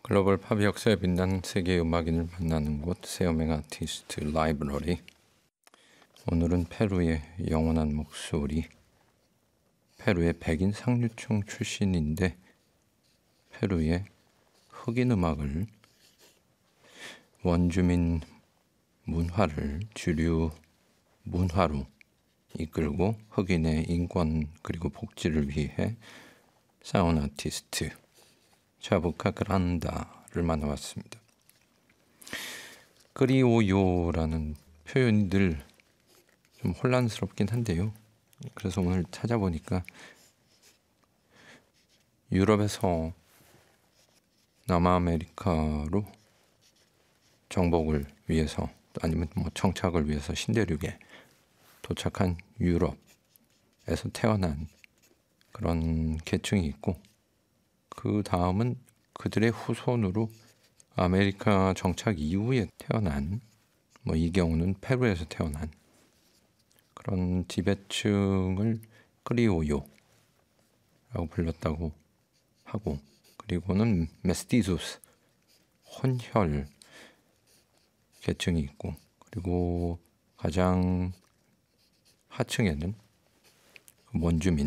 글로벌 팝 역사에 빛난 세계 음악인을 만나는 곳 세어맹 아티스트 라이브러리. 오늘은 페루의 영원한 목소리, 페루의 백인 상류층 출신인데 페루의 흑인 음악을, 원주민 문화를 주류 문화로 이끌고 흑인의 인권 그리고 복지를 위해 싸운 아티스트 차부카 그란다를 만나봤습니다. 끄리오요라는 표현이 늘 좀 혼란스럽긴 한데요. 그래서 오늘 찾아보니까 유럽에서 남아메리카로 정복을 위해서 아니면 정착을 위해서 신대륙에 도착한 유럽에서 태어난 그런 계층이 있고, 그 다음은 그들의 후손으로 아메리카 정착 이후에 태어난, 이 경우는 페루에서 태어난 그런 지배층을 크리오요라고 불렀다고 하고, 그리고는 메스티조스, 혼혈 계층이 있고, 그리고 가장 하층에는 원주민,